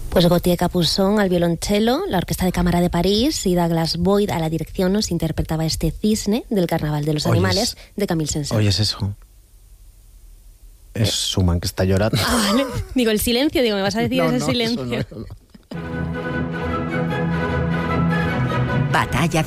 Pues Gautier Capuçon al violonchelo, la Orquesta de Cámara de París y Douglas Boyd a la dirección nos interpretaba este cisne del Carnaval de los Animales de Camille Saint-Saëns. ¿Oyes eso? Es Schumann que está llorando. Ah, vale. Digo, el silencio, me vas a decir ese silencio. Eso no. Batalla